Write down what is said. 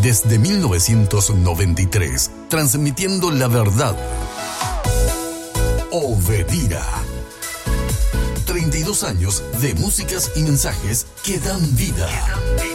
Desde 1993, transmitiendo la verdad. Obedira. 32 años de músicas y mensajes que dan vida.